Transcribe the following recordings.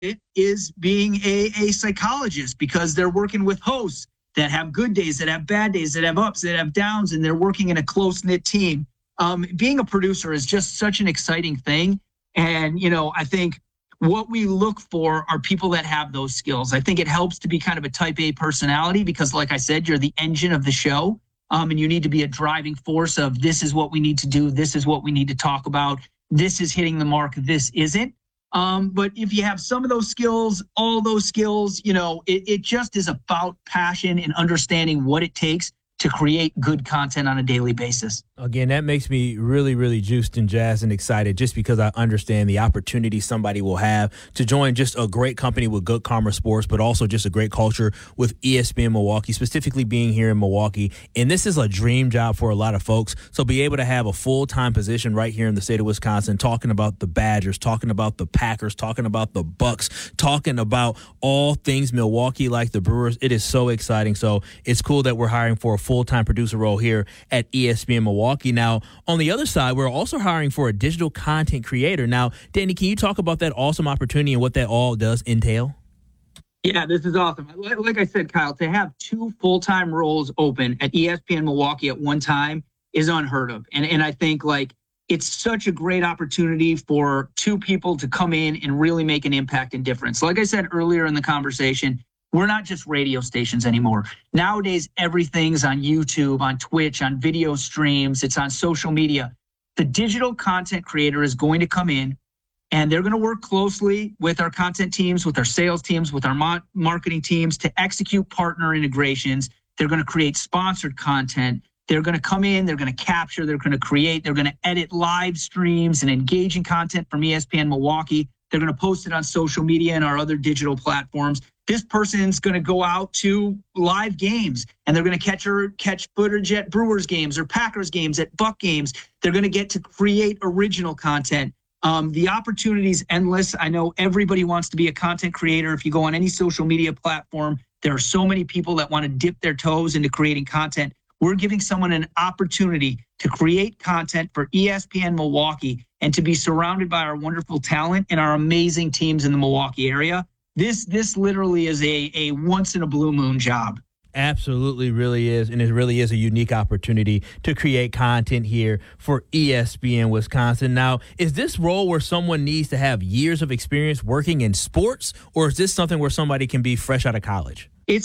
it is being a psychologist, because they're working with hosts that have good days, that have bad days, that have ups, that have downs, and they're working in a close-knit team. Being a producer is just such an exciting thing. And, I think what we look for are people that have those skills. I think it helps to be kind of a type A personality because, like I said, you're the engine of the show. And you need to be a driving force of this is what we need to do. This is what we need to talk about. This is hitting the mark. This isn't. But if you have some of those skills, all those skills, it just is about passion and understanding what it takes to create good content on a daily basis. Again, that makes me really, really juiced and jazzed and excited just because I understand the opportunity somebody will have to join just a great company with Good Karma Sports, but also just a great culture with ESPN Milwaukee, specifically being here in Milwaukee. And this is a dream job for a lot of folks. So be able to have a full-time position right here in the state of Wisconsin, talking about the Badgers, talking about the Packers, talking about the Bucks, talking about all things Milwaukee like the Brewers. It is so exciting. So it's cool that we're hiring for a full-time producer role here at ESPN Milwaukee. Now, on the other side, we're also hiring for a digital content creator. Now, Danny, can you talk about that awesome opportunity and what that all does entail? Yeah, this is awesome. Like I said, Kyle, to have 2 full-time roles open at ESPN Milwaukee at one time is unheard of. And I think it's such a great opportunity for 2 people to come in and really make an impact and difference. Like I said earlier in the conversation, we're not just radio stations anymore. Nowadays, everything's on YouTube, on Twitch, on video streams. It's on social media. The digital content creator is going to come in, and they're going to work closely with our content teams, with our sales teams, with our marketing teams to execute partner integrations. They're going to create sponsored content. They're going to come in, they're going to capture, they're going to create, they're going to edit live streams and engaging content from ESPN Milwaukee. They're going to post it on social media and our other digital platforms. This person's going to go out to live games, and they're going to catch footage at Brewers games or Packers games, at Buck games. They're going to get to create original content. The opportunity is endless. I know everybody wants to be a content creator. If you go on any social media platform, there are so many people that want to dip their toes into creating content. We're giving someone an opportunity to create content for ESPN Milwaukee and to be surrounded by our wonderful talent and our amazing teams in the Milwaukee area. This literally is a once in a blue moon job. Absolutely really is, and it really is a unique opportunity to create content here for ESPN Wisconsin. Now, is this role where someone needs to have years of experience working in sports, or is this something where somebody can be fresh out of college?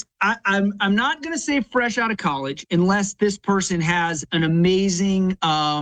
I'm not going to say fresh out of college unless this person has an amazing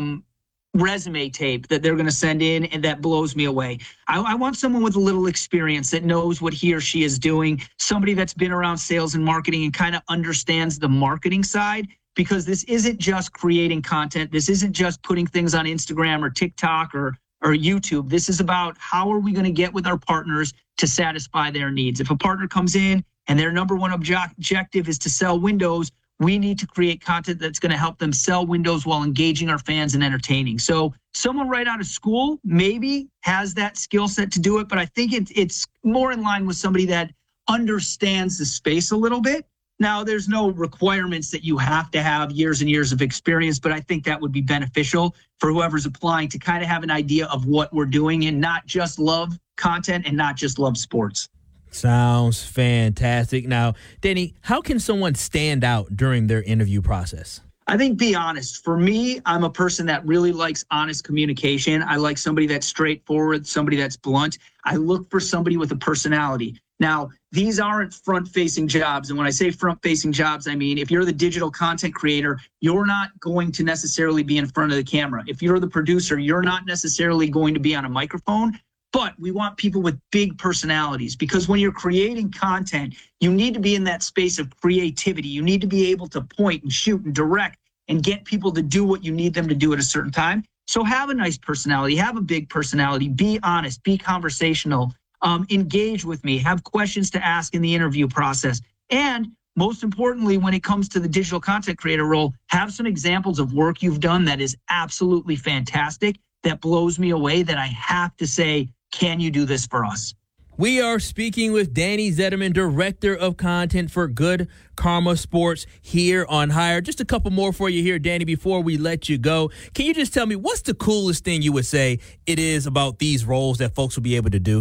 resume tape that they're going to send in and that blows me away. I want someone with a little experience that knows what he or she is doing, somebody that's been around sales and marketing and kind of understands the marketing side, because this isn't just creating content. This isn't just putting things on Instagram or TikTok or YouTube. This is about how are we going to get with our partners to satisfy their needs. If a partner comes in and their number one objective is to sell windows, we need to create content that's going to help them sell windows while engaging our fans and entertaining. So someone right out of school maybe has that skill set to do it, but I think it's more in line with somebody that understands the space a little bit. Now, there's no requirements that you have to have years and years of experience, but I think that would be beneficial for whoever's applying to kind of have an idea of what we're doing and not just love content and not just love sports. Sounds fantastic. Now, Danny, how can someone stand out during their interview process? I think be honest. For me, I'm a person that really likes honest communication. I like somebody that's straightforward, somebody that's blunt. I look for somebody with a personality. Now, these aren't front-facing jobs. And when I say front-facing jobs, I mean, if you're the digital content creator, you're not going to necessarily be in front of the camera. If you're the producer, you're not necessarily going to be on a microphone. But we want people with big personalities, because when you're creating content, you need to be in that space of creativity. You need to be able to point and shoot and direct and get people to do what you need them to do at a certain time. So have a nice personality, have a big personality, be honest, be conversational, engage with me, have questions to ask in the interview process. And most importantly, when it comes to the digital content creator role, have some examples of work you've done that is absolutely fantastic, that blows me away, that I have to say, can you do this for us? We are speaking with Danny Zetterman, Director of Content for Good Karma Sports here on Hire. Just a couple more for you here, Danny, before we let you go. Can you just tell me what's the coolest thing you would say it is about these roles that folks will be able to do?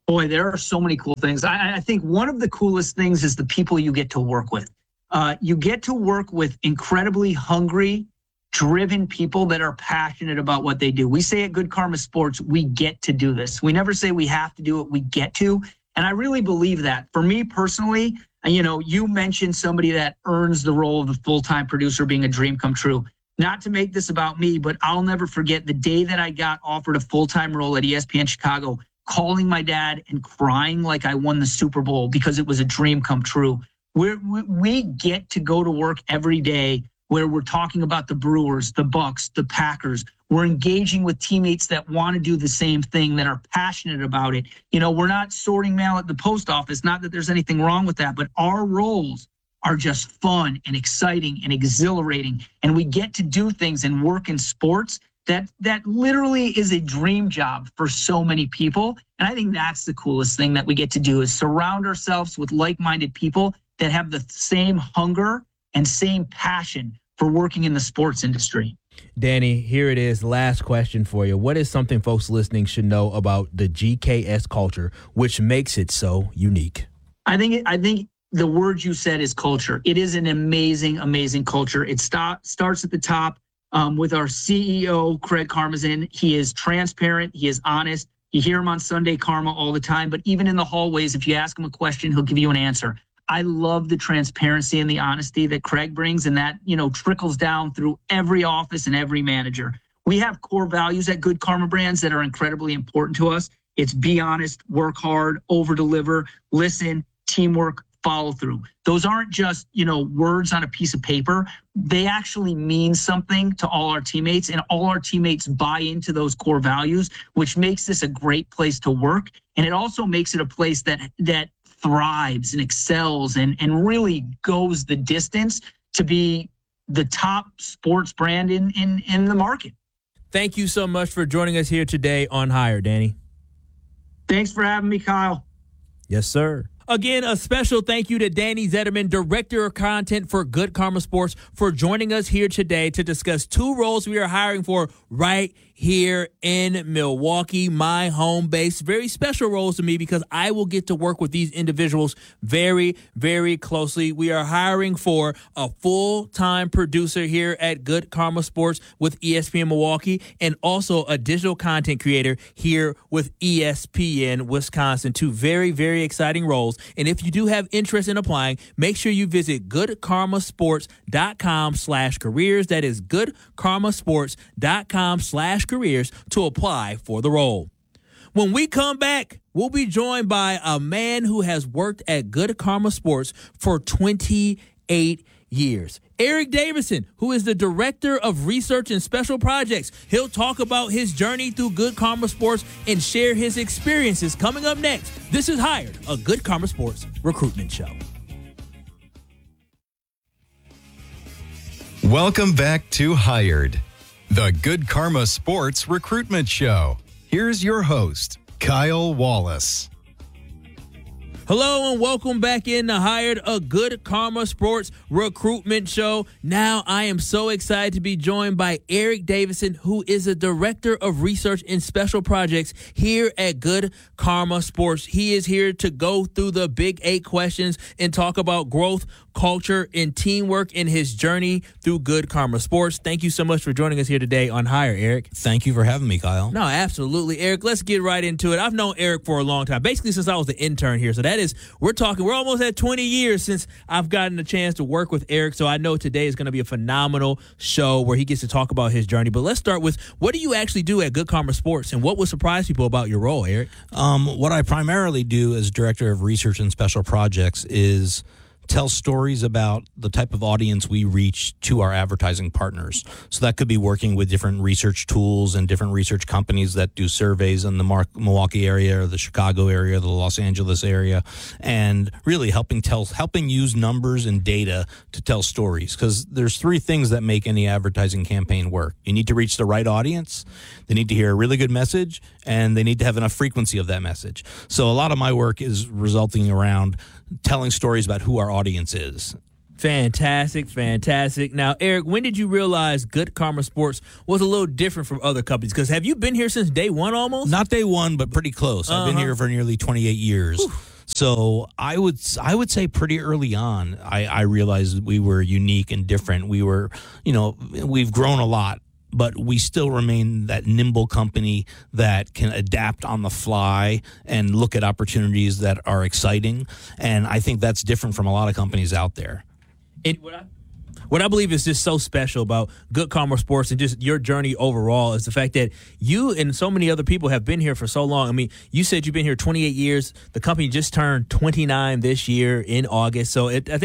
Boy, there are so many cool things. I think one of the coolest things is the people you get to work with. You get to work with incredibly hungry, driven people that are passionate about what they do. We say at Good Karma Sports, we get to do this. We never say we have to do it, we get to. And I really believe that. For me personally, you mentioned somebody that earns the role of a full-time producer being a dream come true. Not to make this about me, but I'll never forget the day that I got offered a full-time role at ESPN Chicago, calling my dad and crying like I won the Super Bowl because it was a dream come true. We get to go to work every day where we're talking about the Brewers, the Bucks, the Packers. We're engaging with teammates that want to do the same thing, that are passionate about it. We're not sorting mail at the post office. Not that there's anything wrong with that, but our roles are just fun and exciting and exhilarating. And we get to do things and work in sports that literally is a dream job for so many people. And I think that's the coolest thing that we get to do, is surround ourselves with like-minded people that have the same hunger and same passion for working in the sports industry. Danny, here it is. Last question for you. What is something folks listening should know about the GKS culture, which makes it so unique? I think the word you said is culture. It is an amazing, amazing culture. It starts at the top with our CEO, Craig Karmazin. He is transparent. He is honest. You hear him on Sunday Karma all the time, but even in the hallways, if you ask him a question, he'll give you an answer. I love the transparency and the honesty that Craig brings, and that, trickles down through every office and every manager. We have core values at Good Karma Brands that are incredibly important to us. It's be honest, work hard, over-deliver, listen, teamwork, follow through. Those aren't just, words on a piece of paper. They actually mean something to all our teammates, and all our teammates buy into those core values, which makes this a great place to work. And it also makes it a place that thrives and excels and really goes the distance to be the top sports brand in the market. Thank you so much for joining us here today on Hire, Danny. Thanks for having me, Kyle. Yes, sir. Again, a special thank you to Danny Zetterman, Director of Content for Good Karma Sports, for joining us here today to discuss two roles we are hiring for right here in Milwaukee, my home base. Very special roles to me because I will get to work with these individuals very, very closely. We are hiring for a full-time producer here at Good Karma Sports with ESPN Milwaukee, and also a digital content creator here with ESPN Wisconsin. Two very, very exciting roles. And if you do have interest in applying, make sure you visit goodkarmasports.com/careers. That is goodkarmasports.com/careers to apply for the role. When we come back, we'll be joined by a man who has worked at Good Karma Sports for 28 years. Eric Davison, who is the Director of Research and Special Projects. He'll talk about his journey through Good Karma Sports and share his experiences. Coming up next, this is Hired, a Good Karma Sports recruitment show. Welcome back to Hired, the Good Karma Sports recruitment show. Here's your host, Kyle Wallace. Hello and welcome back in to Hired, a Good Karma Sports recruitment show. Now I am so excited to be joined by Eric Davison, who is a Director of Research and Special Projects here at Good Karma Sports. He is here to go through the Big 8 questions and talk about growth, culture, and teamwork in his journey through Good Karma Sports. Thank you so much for joining us here today on Hire, Eric. Thank you for having me, Kyle. No, absolutely, Eric. Let's get right into it. I've known Eric for a long time, basically since I was the intern here. So we're almost at 20 years since I've gotten a chance to work with Eric. So I know today is going to be a phenomenal show where he gets to talk about his journey. But let's start with, what do you actually do at Good Karma Sports, and what would surprise people about your role, Eric? What I primarily do as Director of Research and Special Projects is tell stories about the type of audience we reach to our advertising partners. So that could be working with different research tools and different research companies that do surveys in the Milwaukee area or the Chicago area, the Los Angeles area, and really helping use numbers and data to tell stories. Because there's three things that make any advertising campaign work. You need to reach the right audience, they need to hear a really good message, and they need to have enough frequency of that message. So a lot of my work is resulting around telling stories about who our audience is. Fantastic. Now, Eric, when did you realize Good Karma Sports was a little different from other companies? Because have you been here since day one almost? Not day one, but pretty close. I've been here for nearly 28 years. Whew. So I would say pretty early on, I realized we were unique and different. We were, we've grown a lot, but we still remain that nimble company that can adapt on the fly and look at opportunities that are exciting. And I think that's different from a lot of companies out there. What I believe is just so special about Good Karma Sports and just your journey overall is the fact that you and so many other people have been here for so long. I mean, you said you've been here 28 years. The company just turned 29 this year in August. So I think